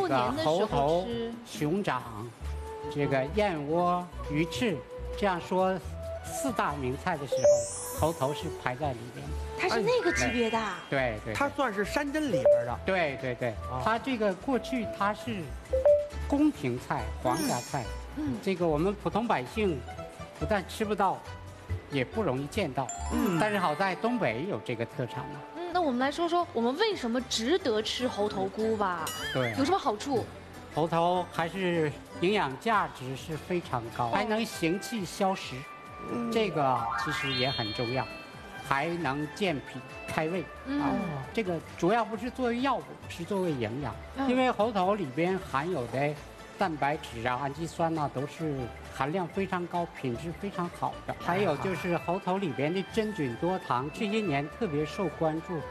个猴头、熊掌、这个燕窝、鱼翅，这样说4大名菜的时候，猴头是排在里边。 它是那个级别的。 对对。 它算是山珍里边的。 对对对，它这个过去它是宫廷菜、皇家菜，这个我们普通百姓不但吃不到，也不容易见到。但是好在东北有这个特产嘛。 那我们来说说，我们为什么值得吃猴头菇吧？ 对， 有什么好处？ 猴头还是营养价值是非常高，还能行气消食，这个其实也很重要，还能健脾开胃。这个主要不是作为药物，是作为营养，因为猴头里边含有的蛋白质啊、氨基酸呐，都是含量非常高、品质非常好的。还有就是猴头里边的真菌多糖，这些年特别受关注。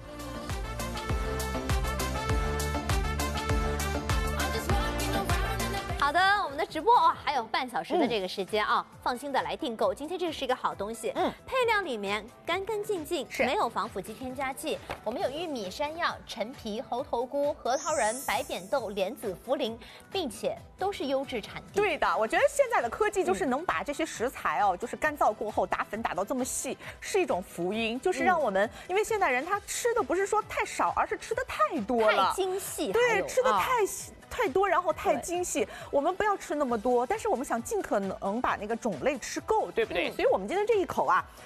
好的，我们的直播还有半小时的这个时间啊，放心的来订购。今天这是一个好东西，配料里面干干净净，没有防腐剂添加剂。我们有玉米、山药、陈皮、猴头菇、核桃仁、白扁豆、莲子、茯苓，并且都是优质产地。 对的，我觉得现在的科技就是能把这些食材就是干燥过后打粉打到这么细，是一种福音，就是让我们，因为现代人他吃的不是说太少，而是吃的太多了， 太精细， 对，吃的太多，然后太精细。我们不要吃那么多，但是我们想尽可能把那个种类吃够，对不对？所以我们今天这一口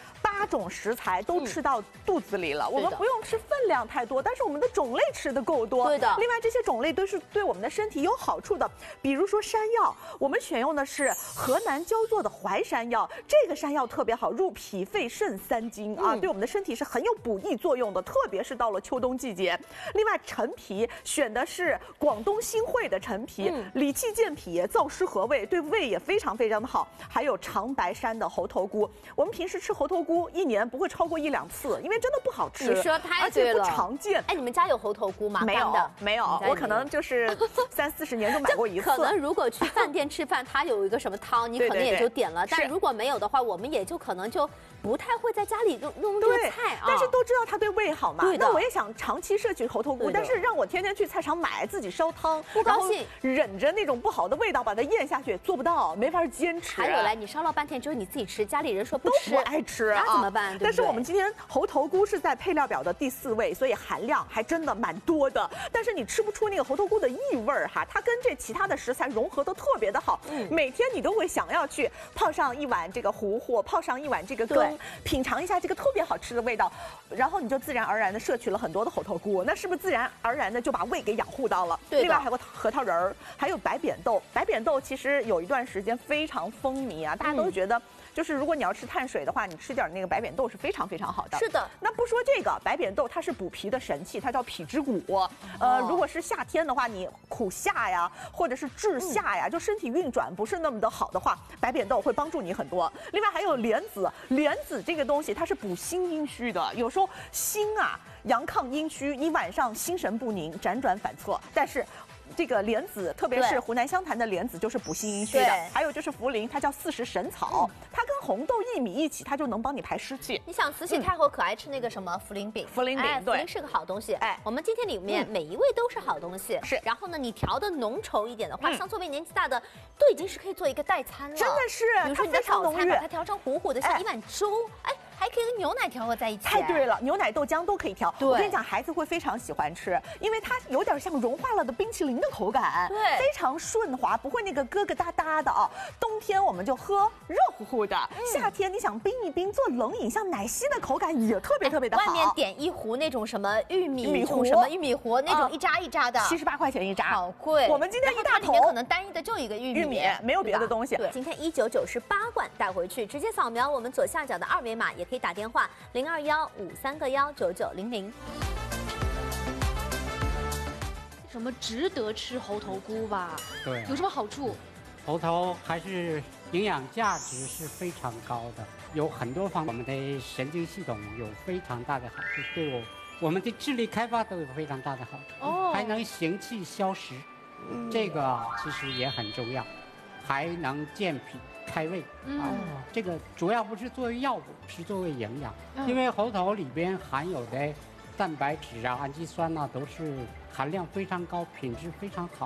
8种食材都吃到肚子里了，我们不用吃分量太多，但是我们的种类吃的够多。 对的。 另外这些种类都是对我们的身体有好处的，比如说山药，我们选用的是河南焦作的淮山药，这个山药特别好，入脾肺肾3经对我们的身体是很有补益作用的，特别是到了秋冬季节。另外陈皮选的是广东新会的陈皮，理气健脾、燥湿和胃，对胃也非常非常的好。还有长白山的猴头菇，我们平时吃猴头菇1年不会超过1、2次，因为真的不好吃。 你说太对了， 而且不常见。 哎，你们家有猴头菇吗？ 没有，我可能就是30、40年就买过一次。 可能如果去饭店吃饭，它有一个什么汤，你可能也就点了。但如果没有的话，我们也就可能就不太会在家里弄这个菜啊。 但是都知道它对胃好嘛。 对的。 那我也想长期摄取猴头菇，但是让我天天去菜场买，自己烧汤， 不高兴， 忍着那种不好的味道把它咽下去，做不到，没法坚持。 还有来，你烧了半天只有你自己吃，家里人说不吃， 都不爱吃， 那怎么办？ 但是我们今天猴头菇是在配料表的第4位，所以含量还真的蛮多的。但是你吃不出那个猴头菇的异味它跟这其他的食材融合的特别的好。每天你都会想要去泡上一碗这个糊糊，泡上一碗这个羹，品尝一下这个特别好吃的味道，然后你就自然而然的摄取了很多的猴头菇，那是不是自然而然的就把胃给养护到了？另外还有核桃仁儿，还有白扁豆。白扁豆其实有一段时间非常风靡大家都觉得。就是如果你要吃碳水的话，你吃点那个白扁豆是非常非常好的。 是的。 那不说这个，白扁豆它是补脾的神器，它叫脾之谷。如果是夏天的话，你苦夏呀，或者是治夏呀，就身体运转不是那么的好的话，白扁豆会帮助你很多。另外还有莲子，莲子这个东西它是补心阴虚的，有时候心阳亢阴虚，你晚上心神不宁，辗转反侧。但是这个莲子，特别是湖南湘潭的莲子，就是补心阴虚的。还有就是茯苓，它叫40神草，它跟红豆、薏米一起，它就能帮你排湿气。 你想，慈禧太后可爱吃那个什么茯苓饼？ 茯苓饼，对， 茯苓是个好东西。我们今天里面每一味都是好东西。 是。 然后呢，你调的浓稠一点的话，像作为年纪大的，都已经是可以做一个代餐了。 真的是， 比如说你的早餐把它调成糊糊的，像一碗粥，还可以跟牛奶调和在一起。 太对了，牛奶、豆浆都可以调。 对， 我跟你讲，孩子会非常喜欢吃，因为它有点像融化了的冰淇淋的口感， 对， 非常顺滑，不会那个疙疙瘩瘩的冬天我们就喝热乎乎的，夏天你想冰一冰做冷饮，像奶昔的口感也特别特别的好。 外面点一壶那种什么玉米糊，那种一扎一扎的 ，78块钱一扎， 好贵。 我们今天一大桶， 里面可能单一的就一个玉米， 没有别的东西。 对，今天1998罐带回去，直接扫描我们左下角的2维码，也可以打电话0215319900。 什么值得吃猴头菇吧？ 对， 有什么好处？ 猴头还是营养价值是非常高的，有很多方面，我们的神经系统有非常大的好处，对我们的智力开发都有非常大的好处，还能行气消食，这个其实也很重要，还能健脾开胃这个主要不是作为药物，是作为营养，因为猴头里边含有的蛋白质氨基酸都是含量非常高，品质非常好。